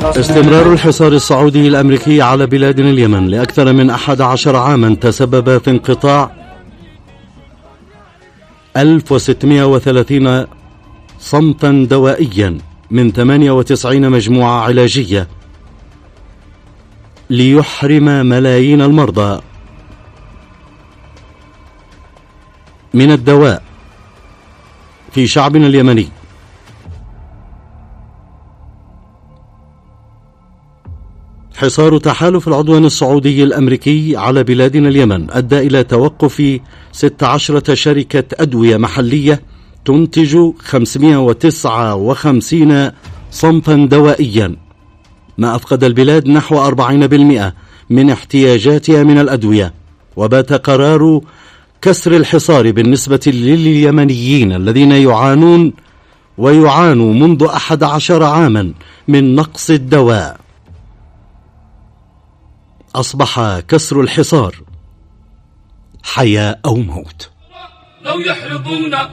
استمرار الحصار السعودي الأمريكي على بلاد اليمن لأكثر من 11 عاما تسبب في انقطاع 1630 صنفا دوائيا من 98 مجموعة علاجية ليحرم ملايين المرضى من الدواء في شعبنا اليمني. حصار تحالف العدوان السعودي الأمريكي على بلادنا اليمن أدى إلى توقف 16 شركة أدوية محلية تنتج 559 صنفا دوائيا، ما أفقد البلاد نحو 40% من احتياجاتها من الأدوية. وبات قرار كسر الحصار بالنسبة لليمنيين الذين يعانوا منذ 11 عاما من نقص الدواء. أصبح كسر الحصار حياة أو موت.